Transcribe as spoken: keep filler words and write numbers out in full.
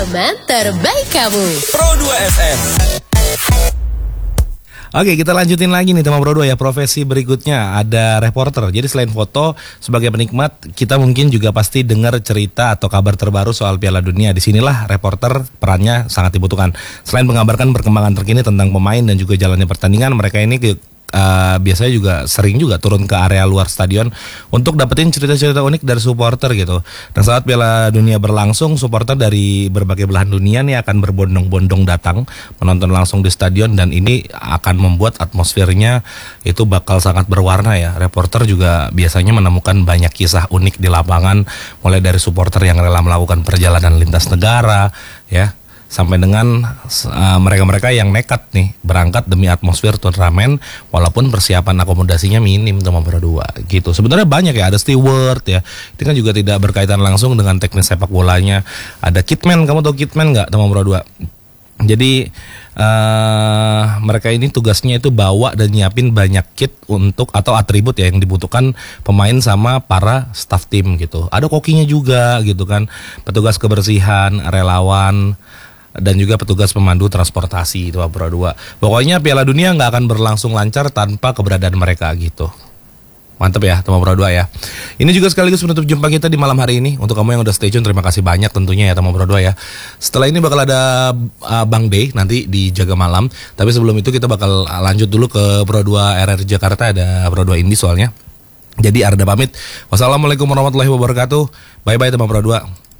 Teman terbaik kamu Pro dua F M. Oke, kita lanjutin lagi nih tema Pro dua ya. Profesi berikutnya ada reporter. Jadi selain foto, sebagai penikmat kita mungkin juga pasti dengar cerita atau kabar terbaru soal Piala Dunia. Disinilah reporter perannya sangat dibutuhkan. Selain mengabarkan perkembangan terkini tentang pemain dan juga jalannya pertandingan, mereka ini Uh, biasanya juga sering juga turun ke area luar stadion untuk dapetin cerita-cerita unik dari supporter gitu. Dan saat Piala Dunia berlangsung, supporter dari berbagai belahan dunia nih akan berbondong-bondong datang menonton langsung di stadion, dan ini akan membuat atmosfernya itu bakal sangat berwarna ya. Reporter juga biasanya menemukan banyak kisah unik di lapangan, mulai dari supporter yang rela melakukan perjalanan lintas negara ya, sampai dengan uh, mereka-mereka yang nekat nih berangkat demi atmosfer turnamen walaupun persiapan akomodasinya minim sama berdua gitu. Sebenarnya banyak ya, ada steward ya, itu kan juga tidak berkaitan langsung dengan teknis sepak bolanya. Ada kitman, kamu tahu kitman nggak teman berdua? Jadi uh, mereka ini tugasnya itu bawa dan nyiapin banyak kit untuk atau atribut ya yang dibutuhkan pemain sama para staff tim gitu. Ada kokinya juga gitu kan, petugas kebersihan, relawan, dan juga petugas pemandu transportasi itu Pro dua. Pokoknya Piala Dunia nggak akan berlangsung lancar tanpa keberadaan mereka gitu. Mantap ya teman Pro dua ya. Ini juga sekaligus menutup jumpa kita di malam hari ini. Untuk kamu yang udah stay tune, terima kasih banyak tentunya ya teman Pro dua ya. Setelah ini bakal ada uh, Bang Day nanti di Jaga Malam. Tapi sebelum itu kita bakal lanjut dulu ke Pro dua R R Jakarta. Ada Pro dua Indi soalnya. Jadi Arda pamit. Wassalamualaikum warahmatullahi wabarakatuh. Bye bye teman Pro dua.